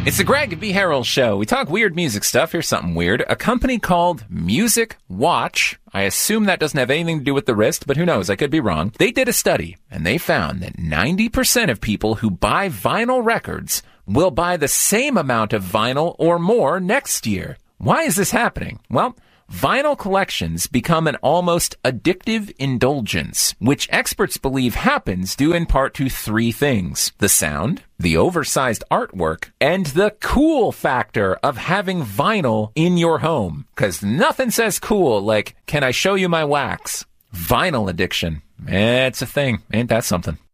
It's the Greg V. Harrell Show. We talk weird music stuff. Here's something weird. A company called Music Watch, I assume that doesn't have anything to do with the wrist, but who knows? I could be wrong. They did a study, and they found that 90% of people who buy vinyl records will buy the same amount of vinyl or more next year. Why is this happening? Well, vinyl collections become an almost addictive indulgence, which experts believe happens due in part to three things: the sound, the oversized artwork, and the cool factor of having vinyl in your home. Because nothing says cool like, can I show you my wax? Vinyl addiction. It's a thing. Ain't that something?